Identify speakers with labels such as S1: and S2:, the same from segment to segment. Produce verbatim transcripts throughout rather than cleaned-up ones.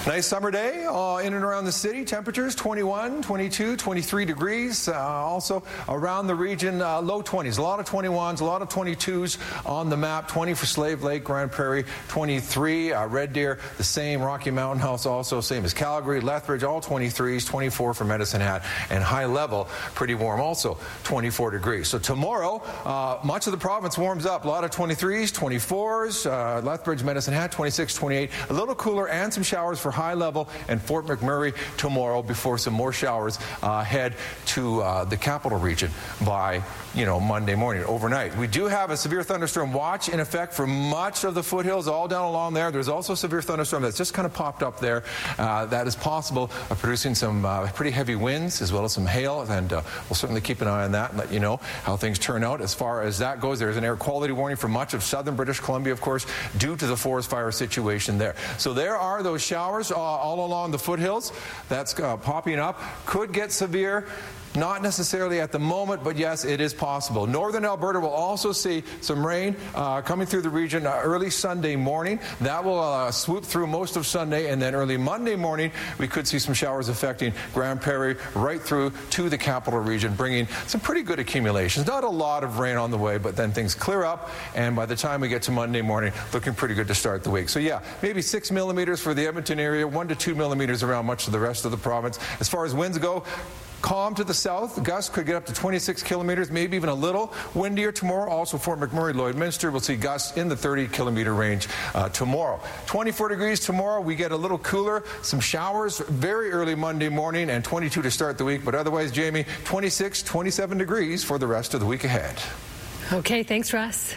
S1: Nice summer day uh, in and around the city. Temperatures twenty-one, twenty-two, twenty-three degrees. Uh, also around the region, uh, low twenties. A lot of twenty-ones, a lot of twenty-twos on the map. twenty for Slave Lake, Grand Prairie, twenty-three. Uh, Red Deer, the same. Rocky Mountain House also same as Calgary. Lethbridge, all twenty-threes. twenty-four for Medicine Hat. And High Level, pretty warm also, twenty-four degrees. So tomorrow, uh, much of the province warms up. A lot of twenty-threes, twenty-fours. Uh, Lethbridge, Medicine Hat, twenty-six, twenty-eight. A little cooler and some showers for High Level and Fort McMurray tomorrow before some more showers uh, head to uh, the capital region by, you know, Monday morning, overnight. We do have a severe thunderstorm watch in effect for much of the foothills, all down along there. There's also a severe thunderstorm that's just kind of popped up there. Uh, that is possible of producing some uh, pretty heavy winds as well as some hail, and uh, we'll certainly keep an eye on that and let you know how things turn out. As far as that goes, there's an air quality warning for much of southern British Columbia, of course, due to the forest fire situation there. So there are those showers uh, all along the foothills. That's uh, popping up. Could get severe. Not necessarily at the moment, but yes, it is possible. Northern Alberta will also see some rain uh, coming through the region uh, early Sunday morning. That will uh, swoop through most of Sunday, and then early Monday morning, we could see some showers affecting Grand Prairie right through to the capital region, bringing some pretty good accumulations. Not a lot of rain on the way, but then things clear up, and by the time we get to Monday morning, looking pretty good to start the week. So yeah, maybe six millimeters for the Edmonton area, one to two millimeters around much of the rest of the province. As far as winds go, calm to the south. Gusts could get up to twenty-six kilometers, maybe even a little windier tomorrow. Also, Fort McMurray, Lloydminster, we'll see gusts in the thirty kilometer range uh, tomorrow. twenty-four degrees tomorrow. We get a little cooler. Some showers very early Monday morning, and twenty-two to start the week. But otherwise, Jamie, twenty-six, twenty-seven degrees for the rest of the week ahead.
S2: Okay, thanks, Russ.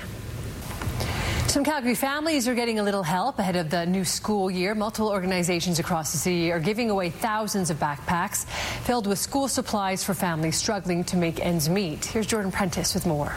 S2: Some Calgary families are getting a little help ahead of the new school year. Multiple organizations across the city are giving away thousands of backpacks filled with school supplies for families struggling to make ends meet. Here's Jordan Prentice with more.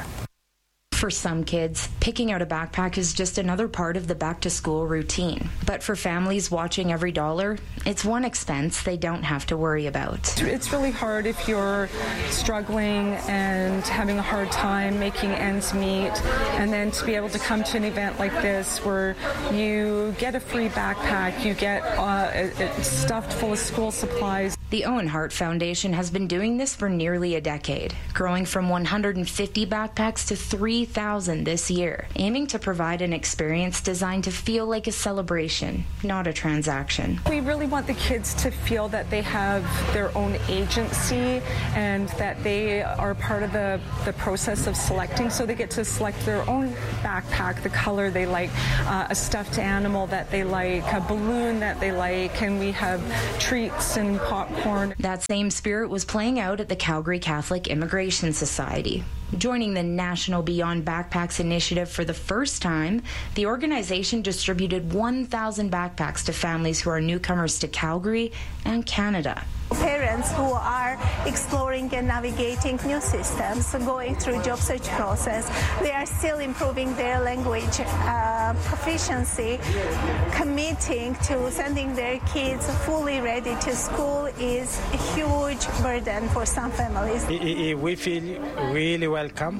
S3: For some kids, picking out a backpack is just another part of the back-to-school routine. But for families watching every dollar, it's one expense they don't have to worry about.
S4: It's really hard if you're struggling and having a hard time making ends meet, and then to be able to come to an event like this where you get a free backpack, you get uh, it, it stuffed full of school supplies.
S3: The Owen Hart Foundation has been doing this for nearly a decade, growing from one hundred fifty backpacks to three thousand this year, aiming to provide an experience designed to feel like a celebration, not a transaction.
S4: We really want the kids to feel that they have their own agency and that they are part of the, the process of selecting, so they get to select their own backpack, the color they like, uh, a stuffed animal that they like, a balloon that they like, and we have treats and popcorn.
S3: That same spirit was playing out at the Calgary Catholic Immigration Society. Joining the National Beyond Backpacks initiative for the first time, the organization distributed one thousand backpacks to families who are newcomers to Calgary and Canada.
S5: Parents who are exploring and navigating new systems, going through job search process, they are still improving their language uh, proficiency, committing to sending their kids fully ready to school is a huge burden for some families.
S6: We feel really welcome,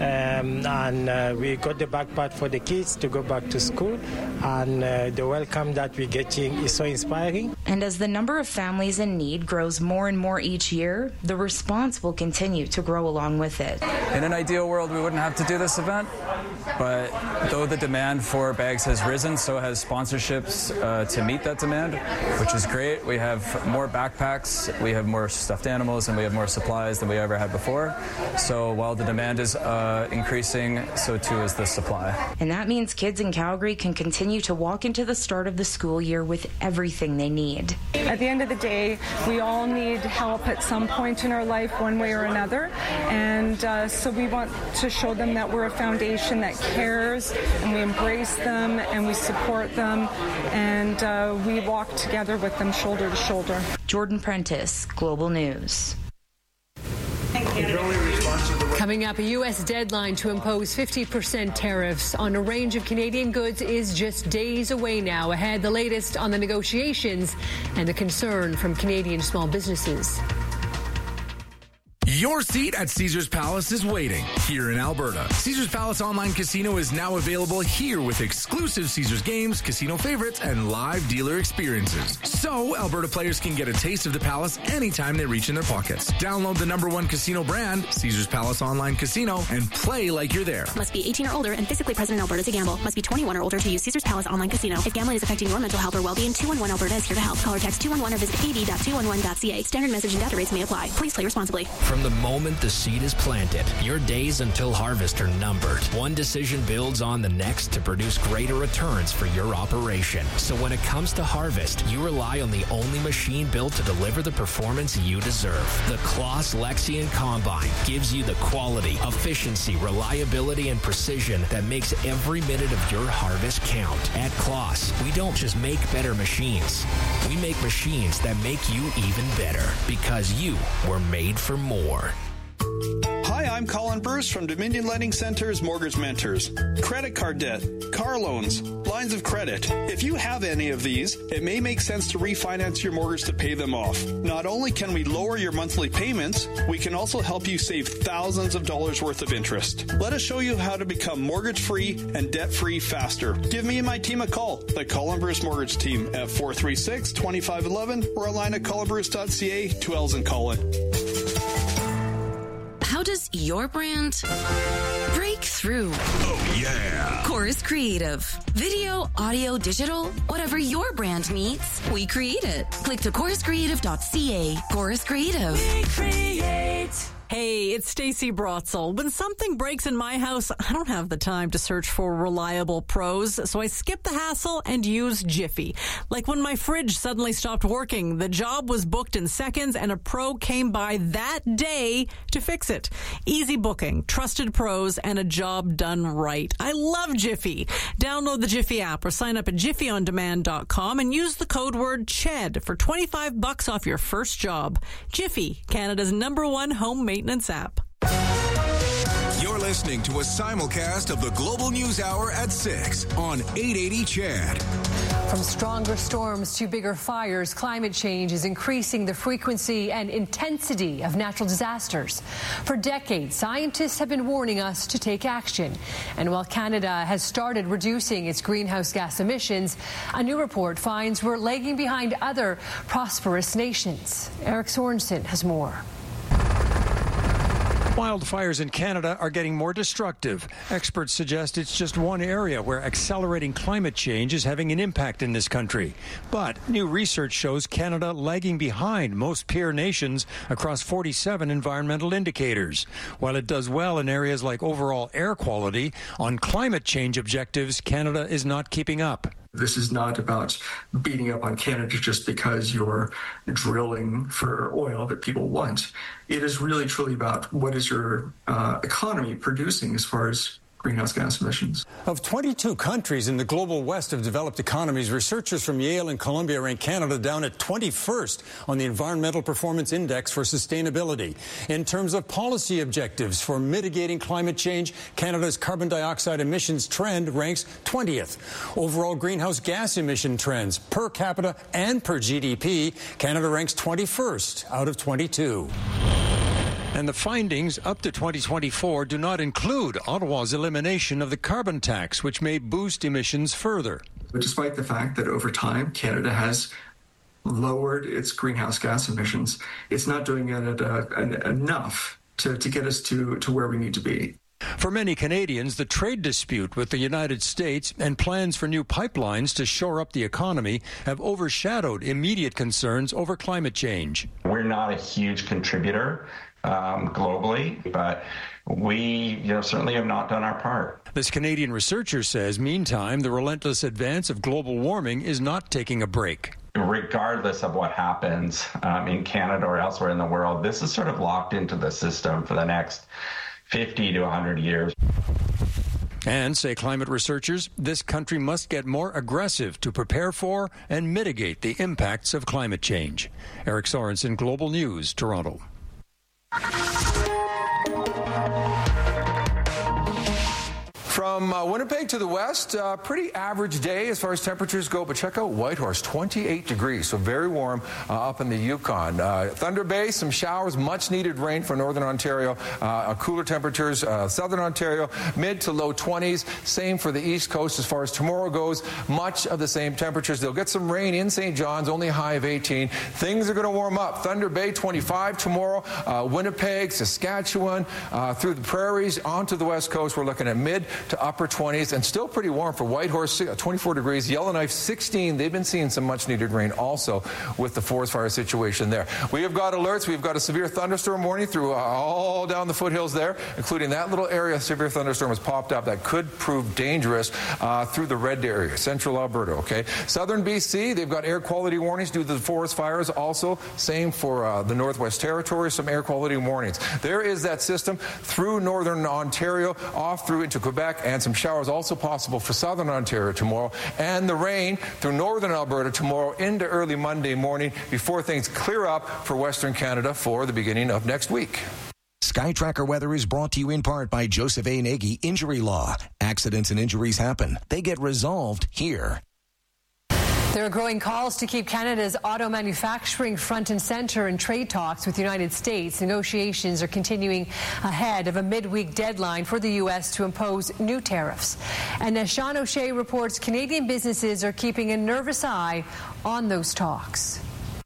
S6: um, and uh, we got the backpack for the kids to go back to school, and uh, the welcome that we're getting is so inspiring.
S3: And as the number of families in need grows more and more each year, the response will continue to grow along with it.
S7: In an ideal world, we wouldn't have to do this event, but though the demand for bags has risen, so has sponsorships uh, to meet that demand, which is great. We have more backpacks, we have more stuffed animals, and we have more supplies than we ever had before. So while the demand is uh, increasing, so too is the supply.
S3: And that means kids in Calgary can continue to walk into the start of the school year with everything they need.
S4: At the end of the day, we all need help at some point in our life, one way or another, and uh, so we want to show them that we're a foundation that cares, and we embrace them, and we support them, and uh, we walk together with them shoulder to shoulder.
S3: Jordan Prentice, Global News.
S2: Coming up, a U S deadline to impose fifty percent tariffs on a range of Canadian goods is just days away now. Ahead, the latest on the negotiations and the concern from Canadian small businesses.
S8: Your seat at Caesars Palace is waiting here in Alberta. Caesars Palace Online Casino is now available here with exclusive Caesars games, casino favorites, and live dealer experiences. So Alberta players can get a taste of the Palace anytime they reach in their pockets. Download the number one casino brand, Caesars Palace Online Casino, and play like you're there.
S9: Must be eighteen or older and physically present in Alberta to gamble. Must be twenty-one or older to use Caesars Palace Online Casino. If gambling is affecting your mental health or well-being, two one one Alberta is here to help. Call or text two one one or visit a d dot two one one dot c a. Standard message and data rates may apply. Please play responsibly.
S10: From the moment the seed is planted, your days until harvest are numbered. One decision builds on the next to produce greater returns for your operation. So when it comes to harvest, you rely on the only machine built to deliver the performance you deserve. The Claas Lexion Combine gives you the quality, efficiency, reliability, and precision that makes every minute of your harvest count. At Claas, we don't just make better machines. We make machines that make you even better because you were made for more.
S11: Hi, I'm Colin Bruce from Dominion Lending Center's Mortgage Mentors. Credit card debt, car loans, lines of credit. If you have any of these, it may make sense to refinance your mortgage to pay them off. Not only can we lower your monthly payments, we can also help you save thousands of dollars worth of interest. Let us show you how to become mortgage-free and debt-free faster. Give me and my team a call, the Colin Bruce Mortgage Team, at four three six, two five one one or online at colin bruce dot c a. Two L's in Colin.
S12: How does your brand break through?
S8: Oh, yeah.
S12: Chorus Creative. Video, audio, digital, whatever your brand needs, we create it. Click to chorus creative dot c a. Chorus Creative.
S13: We create. Hey, it's Stacey Brotzel. When something breaks in my house, I don't have the time to search for reliable pros, so I skip the hassle and use Jiffy. Like when my fridge suddenly stopped working, the job was booked in seconds and a pro came by that day to fix it. Easy booking, trusted pros, and a job done right. I love Jiffy. Download the Jiffy app or sign up at jiffy on demand dot com and use the code word C H E D for twenty-five bucks off your first job. Jiffy, Canada's number one home maintenance app.
S14: You're listening to a simulcast of the Global News Hour at six on eight eighty C H E D.
S2: From stronger storms to bigger fires, climate change is increasing the frequency and intensity of natural disasters. For decades, scientists have been warning us to take action. And while Canada has started reducing its greenhouse gas emissions, a new report finds we're lagging behind other prosperous nations. Eric Sorensen has more.
S1: Wildfires in Canada are getting more destructive. Experts suggest it's just one area where accelerating climate change is having an impact in this country. But new research shows Canada lagging behind most peer nations across forty-seven environmental indicators. While it does well in areas like overall air quality, on climate change objectives, Canada is not keeping up.
S15: This is not about beating up on Canada just because you're drilling for oil that people want. It is really truly about what is your uh, economy producing as far as greenhouse gas emissions.
S16: Of twenty-two countries in the global west of developed economies, researchers from Yale and Columbia rank Canada down at twenty-first on the Environmental Performance Index for Sustainability. In terms of policy objectives for mitigating climate change, Canada's carbon dioxide emissions trend ranks twentieth. Overall greenhouse gas emission trends per capita and per G D P, Canada ranks twenty-first out of twenty-two.
S1: And the findings up to twenty twenty-four do not include Ottawa's elimination of the carbon tax, which may boost emissions further.
S15: But despite the fact that over time Canada has lowered its greenhouse gas emissions, it's not doing it uh, enough to, to get us to, to where we need to be.
S1: For many Canadians, the trade dispute with the United States and plans for new pipelines to shore up the economy have overshadowed immediate concerns over climate change.
S17: We're not a huge contributor um, globally, but we you know, certainly have not done our part.
S1: This Canadian researcher says, meantime, the relentless advance of global warming is not taking a break.
S17: Regardless of what happens um, in Canada or elsewhere in the world, this is sort of locked into the system for the next fifty to one hundred years.
S1: And, say climate researchers, this country must get more aggressive to prepare for and mitigate the impacts of climate change. Eric Sorensen, Global News, Toronto. From From uh, Winnipeg to the west, uh, pretty average day as far as temperatures go, but check out Whitehorse, twenty-eight degrees, so very warm uh, up in the Yukon. Uh, Thunder Bay, some showers, much needed rain for northern Ontario, uh, cooler temperatures, uh, southern Ontario, mid to low twenties. Same for the east coast as far as tomorrow goes, much of the same temperatures. They'll get some rain in Saint John's, only a high of eighteen. Things are going to warm up. Thunder Bay, twenty-five tomorrow, uh, Winnipeg, Saskatchewan, uh, through the prairies, onto the west coast, we're looking at mid to upper twenties, and still pretty warm for Whitehorse, twenty-four degrees, Yellowknife, sixteen. They've been seeing some much needed rain also with the forest fire situation there. We have got alerts. We've got a severe thunderstorm warning through uh, all down the foothills there, including that little area. A severe thunderstorm has popped up that could prove dangerous uh, through the red area, central Alberta, okay? Southern B C, they've got air quality warnings due to the forest fires. Also, same for uh, the Northwest Territories, some air quality warnings. There is that system through northern Ontario, off through into Quebec, and some showers also possible for southern Ontario tomorrow, and the rain through northern Alberta tomorrow into early Monday morning before things clear up for Western Canada for the beginning of next week.
S18: SkyTracker Weather is brought to you in part by Joseph A. Nagy Injury Law. Accidents and injuries happen. They get resolved here.
S2: There are growing calls to keep Canada's auto manufacturing front and center in trade talks with the United States. Negotiations are continuing ahead of a midweek deadline for the U S to impose new tariffs. And as Sean O'Shea reports, Canadian businesses are keeping a nervous eye on those talks.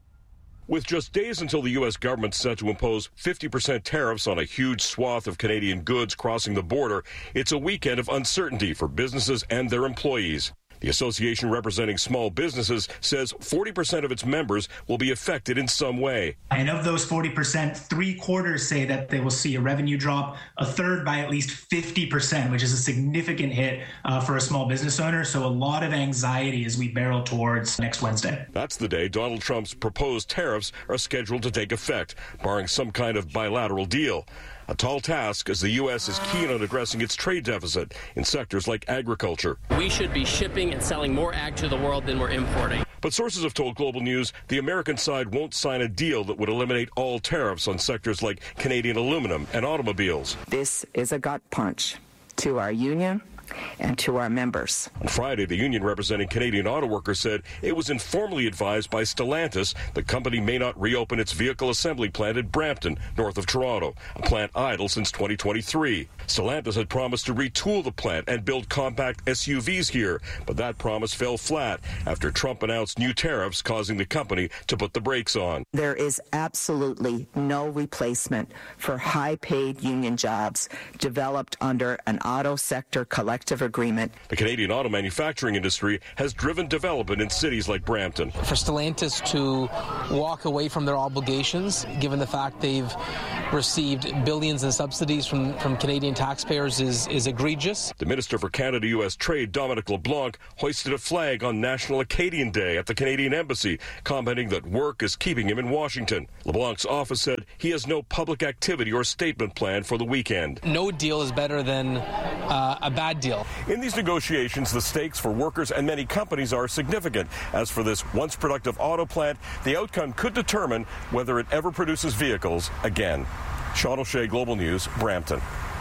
S19: With just days until the U S government's set to impose fifty percent tariffs on a huge swath of Canadian goods crossing the border, it's a weekend of uncertainty for businesses and their employees. The association representing small businesses says forty percent of its members will be affected in some way.
S20: And of those forty percent, three quarters say that they will see a revenue drop, a third by at least fifty percent, which is a significant hit uh, for a small business owner. So a lot of anxiety as we barrel towards next Wednesday.
S19: That's the day Donald Trump's proposed tariffs are scheduled to take effect, barring some kind of bilateral deal. A tall task as the U S is keen on addressing its trade deficit in sectors like agriculture.
S21: We should be shipping and selling more ag to the world than we're importing.
S19: But sources have told Global News the American side won't sign a deal that would eliminate all tariffs on sectors like Canadian aluminum and automobiles.
S22: This is a gut punch to our union and to our members.
S19: On Friday, the union representing Canadian auto workers said it was informally advised by Stellantis the company may not reopen its vehicle assembly plant at Brampton, north of Toronto, a plant idle since twenty twenty-three. Stellantis had promised to retool the plant and build compact S U Vs here, but that promise fell flat after Trump announced new tariffs causing the company to put the brakes on.
S22: There is absolutely no replacement for high-paid union jobs developed under an auto sector collective agreement.
S19: The Canadian auto manufacturing industry has driven development in cities like Brampton.
S23: For Stellantis to walk away from their obligations, given the fact they've received billions in subsidies from, from Canadian taxpayers, is, is egregious.
S19: The Minister for Canada-U S Trade, Dominic LeBlanc, hoisted a flag on National Acadian Day at the Canadian Embassy, commenting that work is keeping him in Washington. LeBlanc's office said he has no public activity or statement planned for the weekend.
S23: No deal is better than uh, a bad deal.
S19: In these negotiations, the stakes for workers and many companies are significant. As for this once productive auto plant, the outcome could determine whether it ever produces vehicles again. Sean O'Shea, Global News, Brampton.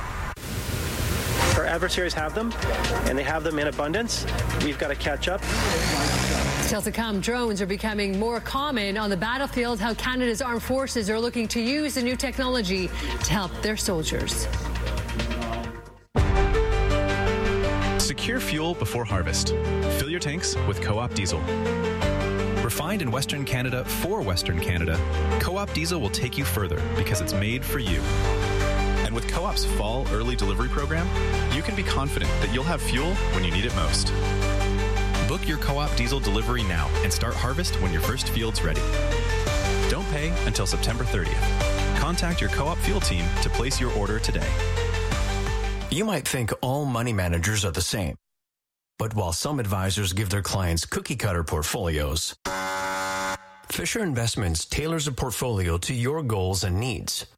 S24: Our adversaries have them, and they have them in abundance. We've got to catch up.
S2: Still to come, drones are becoming more common on the battlefield. How Canada's armed forces are looking to use the new technology to help their soldiers.
S25: Secure fuel before harvest. Fill your tanks with Co-op Diesel. Refined in Western Canada for Western Canada, Co-op Diesel will take you further because it's made for you. And with Co-op's fall early delivery program, you can be confident that you'll have fuel when you need it most. Book your Co-op Diesel delivery now and start harvest when your first field's ready. Don't pay until September thirtieth. Contact your Co-op fuel team to place your order today.
S10: You might think all money managers are the same. But while some advisors give their clients cookie-cutter portfolios, Fisher Investments tailors a portfolio to your goals and needs.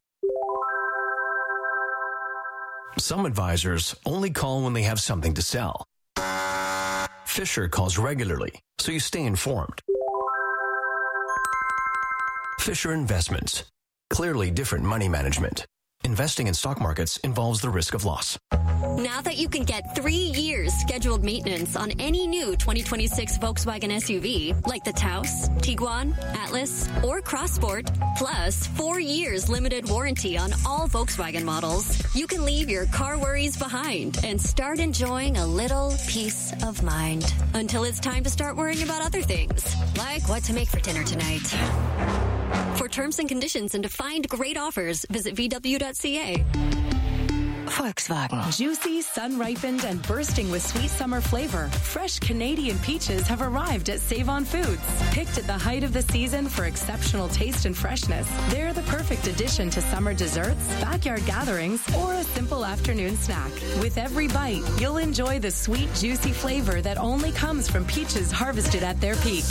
S10: Some advisors only call when they have something to sell. Fisher calls regularly, so you stay informed. Fisher Investments. Clearly different money management.
S3: Investing in stock markets involves the risk of loss.
S4: Now that you can get three years scheduled maintenance on any new twenty twenty-six Volkswagen S U V, like the Taos, Tiguan, Atlas, or Crossport, plus four years limited warranty on all Volkswagen models, you can leave your car worries behind and start enjoying a little peace of mind. Until it's time to start worrying about other things, like what to make for dinner tonight. For terms and conditions and to find great offers, visit V W dot C A.
S5: Volkswagen. Juicy, sun-ripened, and bursting with sweet summer flavor, fresh Canadian peaches have arrived at Save-On Foods. Picked at the height of the season for exceptional taste and freshness, they're the perfect addition to summer desserts, backyard gatherings, or a simple afternoon snack. With every bite, you'll enjoy the sweet, juicy flavor that only comes from peaches harvested at their peak.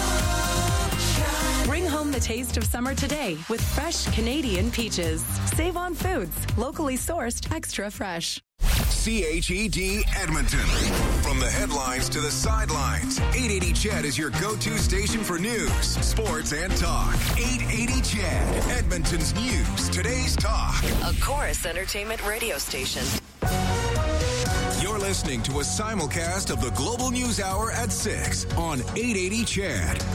S5: Bring home the taste of summer today with fresh Canadian peaches. Save on Foods, locally sourced, extra fresh.
S14: C H E D Edmonton. From the headlines to the sidelines, eight eighty C H E D is your go-to station for news, sports, and talk. eight eighty C H E D, Edmonton's news, today's talk.
S6: A Chorus Entertainment radio station.
S14: You're listening to a simulcast of the Global News Hour at six on eight eighty C H E D.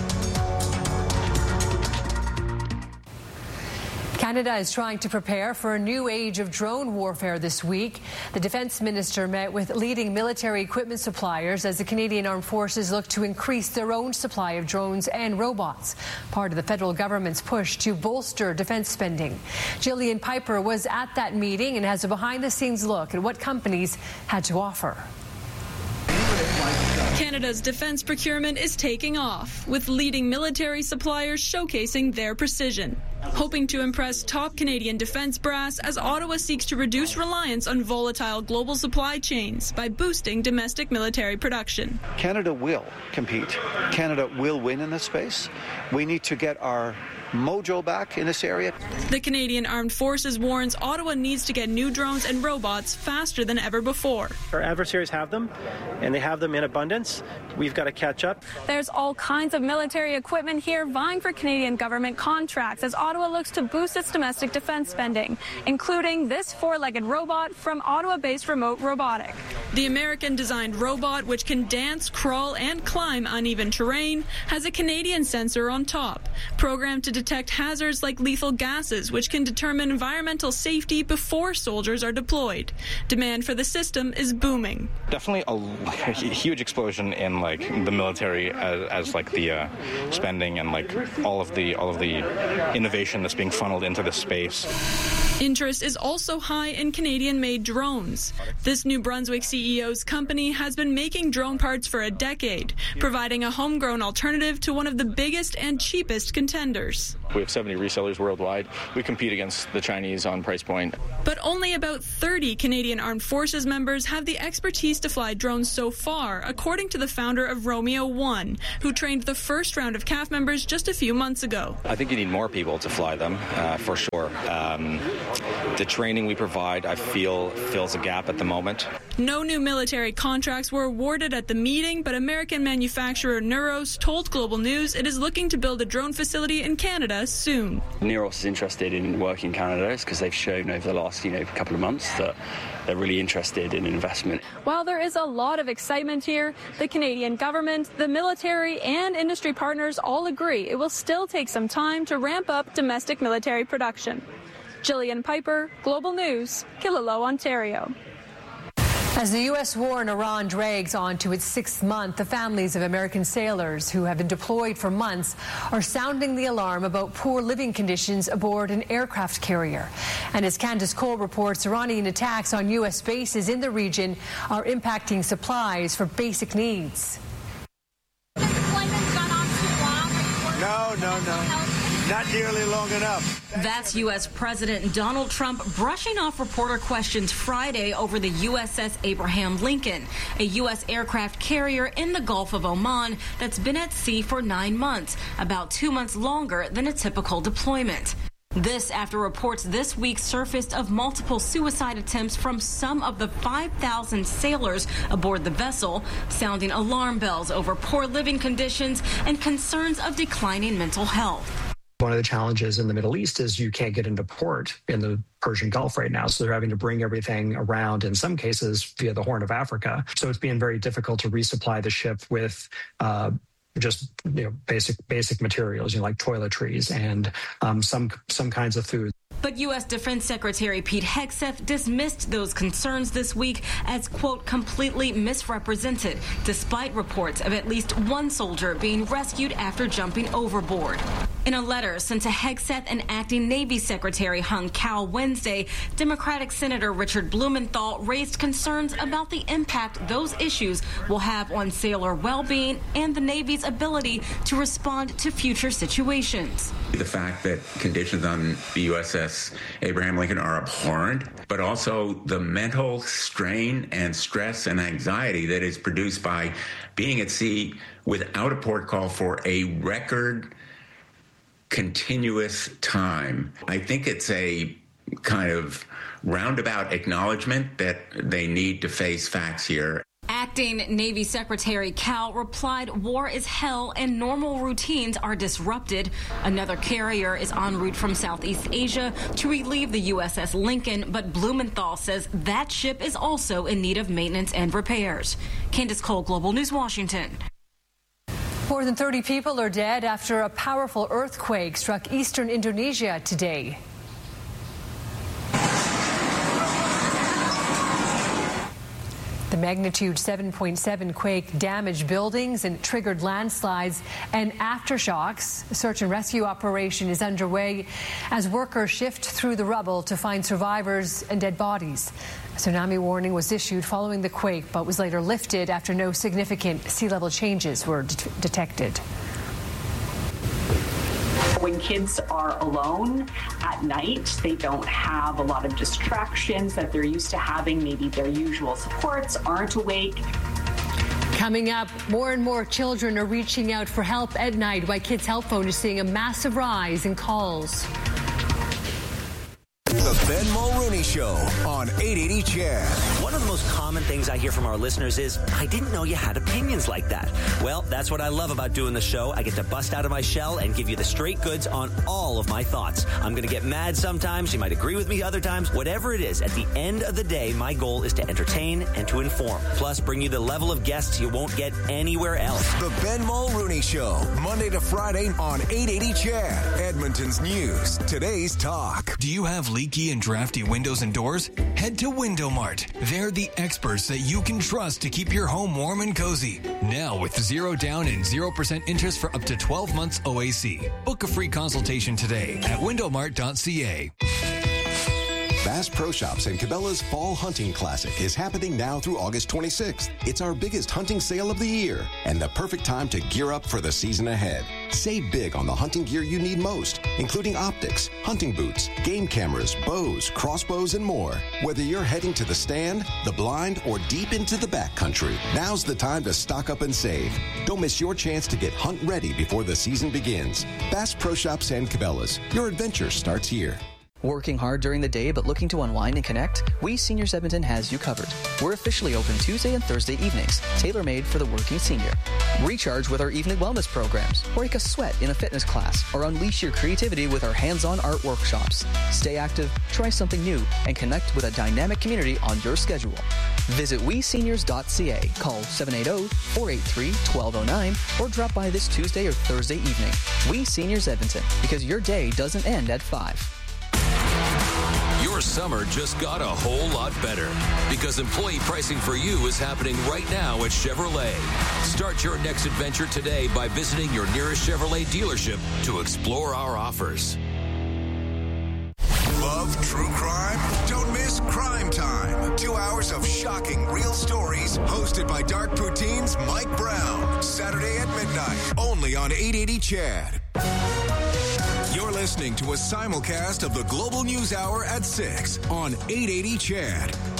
S2: Canada is trying to prepare for a new age of drone warfare this week. The defense minister met with leading military equipment suppliers as the Canadian Armed Forces look to increase their own supply of drones and robots, part of the federal government's push to bolster defense spending. Jillian Piper was at that meeting and has a behind-the-scenes look at what companies had to offer.
S7: Canada's defense procurement is taking off, with leading military suppliers showcasing their precision, hoping to impress top Canadian defense brass as Ottawa seeks to reduce reliance on volatile global supply chains by boosting domestic military production.
S26: Canada will compete. Canada will win in this space. We need to get our mojo back in this area.
S7: The Canadian Armed Forces warns Ottawa needs to get new drones and robots faster than ever before.
S24: Our adversaries have them, and they have them in abundance. We've got to catch up.
S27: There's all kinds of military equipment here vying for Canadian government contracts as Ottawa looks to boost its domestic defense spending, including this four-legged robot from Ottawa-based Remote Robotic.
S7: The American-designed robot, which can dance, crawl, and climb uneven terrain, has a Canadian sensor on top, programmed to detect hazards like lethal gases, which can determine environmental safety before soldiers are deployed. Demand for the system is booming.
S28: Definitely a, like, a huge explosion in like the military as, as like the uh, spending and like all of the all of the innovation that's being funneled into this space.
S7: Interest is also high in Canadian-made drones. This New Brunswick C E O's company has been making drone parts for a decade, providing a homegrown alternative to one of the biggest and cheapest contenders.
S29: We have seventy resellers worldwide. We compete against the Chinese on price point.
S7: But only about thirty Canadian Armed Forces members have the expertise to fly drones so far, according to the founder of Romeo One, who trained the first round of C A F members just a few months ago.
S30: I think you need more people to fly them, uh, for sure. Um, the training we provide, I feel, fills a gap at the moment.
S7: No new military contracts were awarded at the meeting, but American manufacturer Neuros told Global News it is looking to build a drone facility in Canada soon.
S31: Neuros is interested in work in Canada because they've shown over the last, you know, couple of months that they're really interested in investment.
S27: While there is a lot of excitement here, the Canadian government, the military, and industry partners all agree it will still take some time to ramp up domestic military production. Jillian Piper, Global News, Killaloe, Ontario.
S2: As the U S war in Iran drags on to its sixth month, the families of American sailors who have been deployed for months are sounding the alarm about poor living conditions aboard an aircraft carrier. And as Candace Cole reports, Iranian attacks on U S bases in the region are impacting supplies for basic needs.
S32: No, no, no. Not nearly long enough.
S33: That's U S President Donald Trump brushing off reporter questions Friday over the U S S Abraham Lincoln, a U S aircraft carrier in the Gulf of Oman that's been at sea for nine months, about two months longer than a typical deployment. This after reports this week surfaced of multiple suicide attempts from some of the five thousand sailors aboard the vessel, sounding alarm bells over poor living conditions and concerns of declining mental health.
S1: One of the challenges in the Middle East is you can't get into port in the Persian Gulf right now. So they're having to bring everything around, in some cases, via the Horn of Africa. So it's being very difficult to resupply the ship with uh, just you know basic basic materials, you know, like toiletries and um, some some kinds of food.
S33: But U S Defense Secretary Pete Hegseth dismissed those concerns this week as, quote, completely misrepresented, despite reports of at least one soldier being rescued after jumping overboard. In a letter sent to Hegseth and Acting Navy Secretary Hung Cao Wednesday, Democratic Senator Richard Blumenthal raised concerns about the impact those issues will have on sailor well-being and the Navy's ability to respond to future situations.
S8: The fact that conditions on the U S S Abraham Lincoln are abhorrent, but also the mental strain and stress and anxiety that is produced by being at sea without a port call for a record continuous time. I think it's a kind of roundabout acknowledgement that they need to face facts here.
S33: Acting Navy Secretary Cao replied, war is hell and normal routines are disrupted. Another carrier is en route from Southeast Asia to relieve the U S S Lincoln, but Blumenthal says that ship is also in need of maintenance and repairs. Candace Cole, Global News, Washington.
S2: More than thirty people are dead after a powerful earthquake struck eastern Indonesia today. The magnitude seven point seven quake damaged buildings and triggered landslides and aftershocks. A search and rescue operation is underway as workers shift through the rubble to find survivors and dead bodies. A tsunami warning was issued following the quake, but was later lifted after no significant sea level changes were det- detected.
S9: When kids are alone at night, they don't have a lot of distractions that they're used to having. Maybe their usual supports aren't awake.
S2: Coming up, more and more children are reaching out for help at night. Why Kids Help Phone is seeing a massive rise in calls.
S14: The Ben Mulrooney Show on eight eighty C H E D.
S11: One of the most common things I hear from our listeners is, I didn't know you had opinions like that. Well, that's what I love about doing the show. I get to bust out of my shell and give you the straight goods on all of my thoughts. I'm going to get mad sometimes. You might agree with me other times. Whatever it is, at the end of the day, my goal is to entertain and to inform. Plus, bring you the level of guests you won't get anywhere else.
S14: The Ben Mulrooney Show, Monday to Friday on eight eighty C H E D. Edmonton's news, today's talk.
S12: Do you have leaky and drafty windows and doors? Head to Window Mart. They're the experts that you can trust to keep your home warm and cozy. Now with zero down and zero percent interest for up to twelve months O A C. Book a free consultation today at window mart dot c a.
S13: Bass Pro Shops and Cabela's Fall Hunting Classic is happening now through August twenty-sixth. It's our biggest hunting sale of the year and the perfect time to gear up for the season ahead. Save big on the hunting gear you need most, including optics, hunting boots, game cameras, bows, crossbows, and more. Whether you're heading to the stand, the blind, or deep into the backcountry, now's the time to stock up and save. Don't miss your chance to get hunt ready before the season begins. Bass Pro Shops and Cabela's. Your adventure starts here.
S15: Working hard during the day but looking to unwind and connect? We Seniors Edmonton has you covered. We're officially open Tuesday and Thursday evenings, tailor-made for the working senior. Recharge with our evening wellness programs, break a sweat in a fitness class, or unleash your creativity with our hands-on art workshops. Stay active, try something new, and connect with a dynamic community on your schedule. Visit we seniors dot c a, call seven eight zero, four eight three, one two zero nine, or drop by this Tuesday or Thursday evening. We Seniors Edmonton, because your day doesn't end at five.
S16: Your summer just got a whole lot better because employee pricing for you is happening right now at Chevrolet. Start your next adventure today by visiting your nearest Chevrolet dealership to explore our offers.
S14: Love true crime? Don't miss Crime Time. Two hours of shocking real stories hosted by Dark Poutine's Mike Brown. Saturday at midnight, only on eight eighty C H E D. You're listening to a simulcast of the Global News Hour at six on eight eighty C H E D.